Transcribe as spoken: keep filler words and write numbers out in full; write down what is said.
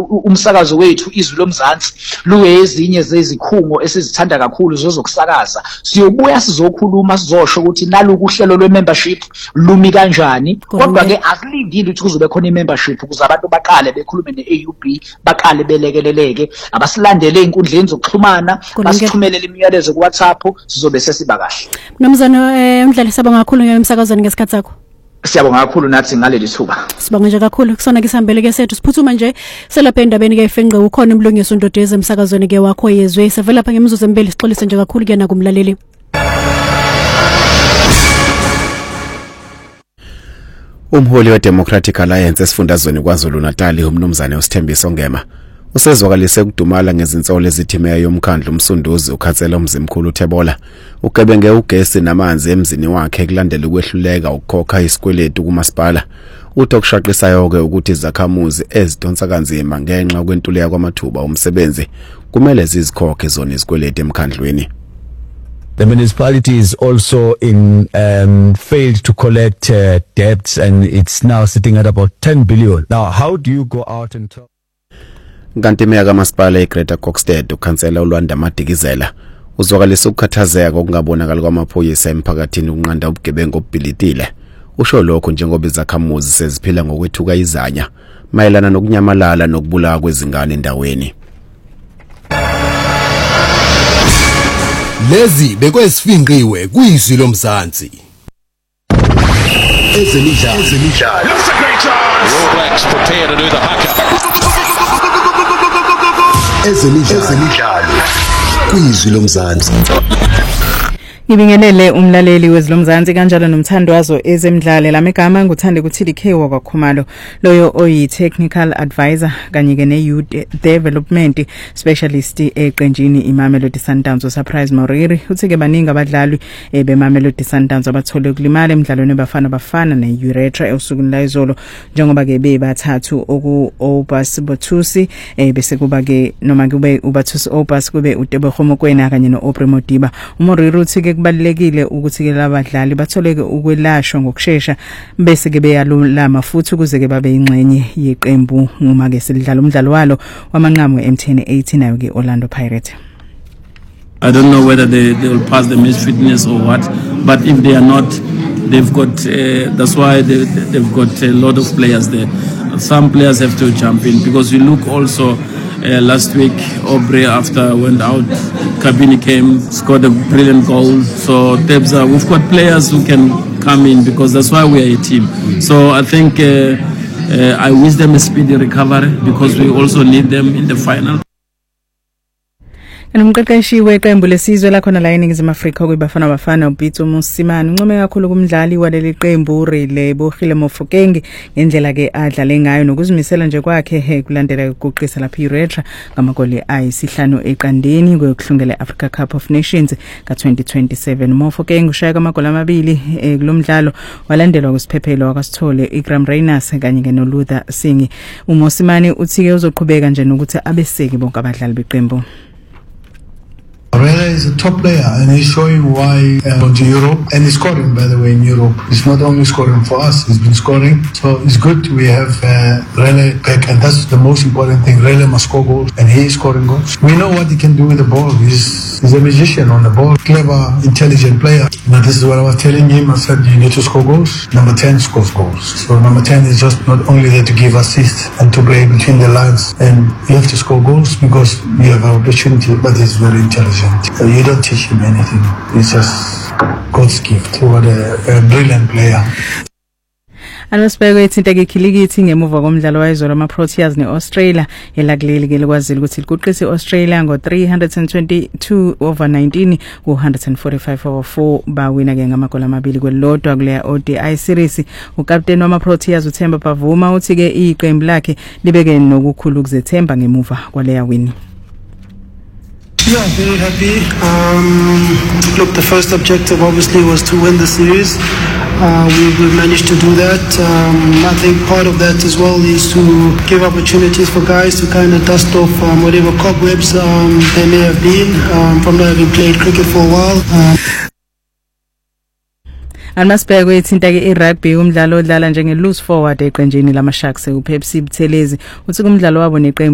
umsakazo wethu izwi lomzansi luyezinye zezikhungo esizithanda kakhulu zozokusakaza siyobuya sizokhuluma sizosho ukuthi naluku uhlelo lwe-membership lumi kanjani kodwa-ke akulindile ukuthi kuzobe khona i-membership ukuze abantu baqale bekhulume ne-A U B baqale belekeleleke abasilandele ey'nkundleni zokuxhumana basithumelele imiyalezo ku-WhatsApp sizobe sesiba kahle. Mnumzane Mdlali siyabonga kakhulu emsakazweni ngesikhathi sakho. Siyabonga kakhulu nathi ngaleli thuba. Sibonga nje kakhulu kusona kisihambele ke sethu siphuthuma nje selapha endabeni ke ifenqe ukhona umlungiso Ndodezi emsakazweni ke wakho yezwe sevela lapha ngemizuzu emibili sixolise nje kakhulu kuyena kumlaleli. Umholi we-Democratic Alliance esifundazweni kwaZulu Natal uMnumzane uSithembiso Ngema usezwakalise ukudumala ngezinsolo ezithimeyo yomkhandlu umsunduzi ukhatsela umzimkhulu uThebola ugebenge ugesi namanzi emzini wakhe kulandela ukwehluleka ukukhokha isikweletu kumasipala uthi okushaqishayo ke ukuthi izakhamuzi ezidonsa kanzima ngenxa yokwentuleka kwamathuba omsebenzi kumele zizikhokhe zona isikweletu emkhandlweni. The municipality is also in um, failed to collect uh, debts and it's now sitting at about ten billion. Now, how do you go out and talk? Kanti meya kamasipala eGreater Kokstad ukhansela uLwanda Madikizela uzwakalisa ukukhathazeka kokungabonakala kwamaphoyisa emphakathini ukunqanda ubugebengu obhilitile. Usho lokho njengoba izakhamuzi seziphila ngokwethuka izanya mayelana nokunyamalala nokubulawa kwezingane endaweni. Lezi bekwesifinqiwe kuyizwi lomzansi. Ezemidlalo. Ezemidlalo. That's a great chance. All Blacks prepare to do the haka. Ezemidlalo. Kuyizwi lomzansi. Ngibingelele umlaleli wezilomzansi kanjalo nomthandwazo ezemidlalo lamegama nguthande kuthi K wakwakhumalo loyo oyi technical advisor kanye ke ne youth development specialist eqenjini iMamelodi Sundowns Surprise Moriri uthi ke baningi abadlali beMamelodi Sundowns abathole ukulimala emidlalweni bafana bafana neUretra esukwini la izolo njengoba ke bebathathu oku Obas Bothusi bese kuba ke noma kube uBathusi Obas kube uTebo Khomokwena kanye noOpremo Diba uMoriri uthi ke kubalekile ukuthi ke labadlali batholeke ukwelashwa ngokusheshsha bese ke beyalulama futhi ukuze ke babe ingxenye yeqembu uma ke silidlala umdlalo walo wamanqamu M ten eighteen nayo ke Orlando Pirates. I don't know whether they they will pass the match fitness or what, but if they are not, they've got uh, that's why they they've got a lot of players there. Some players have to jump in because we look also uh, last week Aubrey after went out, Kabini came, scored a brilliant goal. So Tebza, we've got players who can come in because that's why we are a team. So I think uh, uh, I wish them a speedy recovery because we also need them in the final. Umqeqeshi weqembu lesizwe la khona la eNingizimu Afrika kwibafana bafana uBitso Musimane uncome kakhulu kumdlali waleli qembu Relay Bogile Mofokeng ngendlela ke adlale ngayo nokuzimisela nje kwakhe he kulandela ukuqisa lapha iUretra ngamagoli ayisihlanu eqandeni kweyokuhlungela Africa Cup of Nations ka twenty twenty-seven. Mofokeng ushaya amagoli amabili kulomdlalo walandelwa kusiphephelo wakasithole iGram Reyners kanye ke noLuther Singh. uMosimane uthi ke uzoqhubeka nje nokuthi abeseki bonke abadlali beqembu. Rela is a top player and he's showing why uh, going to Europe and he's scoring by the way in Europe. He's not only scoring for us, he's been scoring. So it's good we have uh, Rela back and that's the most important thing. Rela must score goals and he is scoring goals. We know what he can do with the ball. He's, he's a magician on the ball. Clever, intelligent player. But this is what I was telling him. I said you need to score goals. Number ten scores goals. So number ten is just not only there to give assists and to play between the lines and you have to score goals because you have an opportunity but he's very intelligent. So you don't teach him anything. It's just God's gift. What a, a brilliant player. Anosibeke ethinta ke khilikithi ngemuva komdlalo wayizolo ama Proteas neAustralia elakuleli ke likwazile ukuthi liqoqise iAustralia ngo three hundred twenty-two over nineteen ku one hundred forty-five over four bawina ke ngamagoli amabili kwelodwa kuleya O D I series. Ukapteni wama Proteas uThemba Bavuma uthi ke iqembu lakhe libeke nokukhulu ukuzethemba ngemuva kwaleya win. Yeah, very happy. Um, look, the first objective obviously was to win the series. Uh, we, we managed to do that. Um, I think part of that as well is to give opportunities for guys to kind of dust off um, whatever cobwebs um, they may have been um, from not having played cricket for a while. Um, Almasibeke ethinta ke irugby umdlalo odlala njenge loose forward eqenjini lama Sharks uPepsi Buthelezi uthi kumdlalo wabo neqembu